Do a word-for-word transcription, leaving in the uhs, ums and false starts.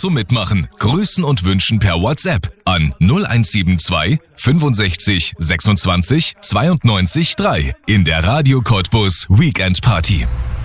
zum Mitmachen. Grüßen und wünschen per WhatsApp an null eins sieben zwei fünfundsechzig sechsundzwanzig zweiundneunzig drei in der Radio Cottbus Weekend Party.